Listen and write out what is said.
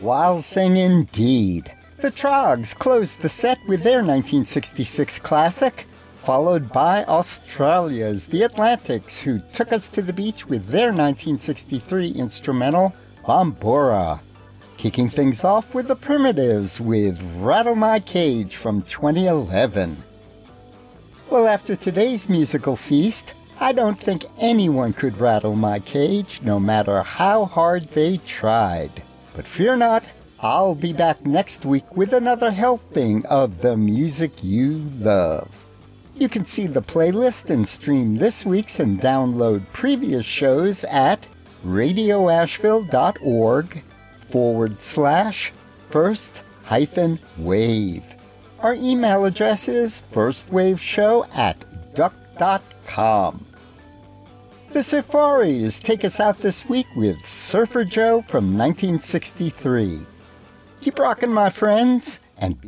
Wild thing indeed. The Troggs closed the set with their 1966 classic, followed by Australia's The Atlantics, who took us to the beach with their 1963 instrumental, Bombora. Kicking things off with the Primitives with Rattle My Cage from 2011. Well, after today's musical feast, I don't think anyone could rattle my cage, no matter how hard they tried. But fear not, I'll be back next week with another helping of the music you love. You can see the playlist and stream this week's and download previous shows at radioasheville.org/first-wave. Our email address is firstwaveshow@duck.com. The Safaris take us out this week with Surfer Joe from 1963. Keep rocking, my friends, and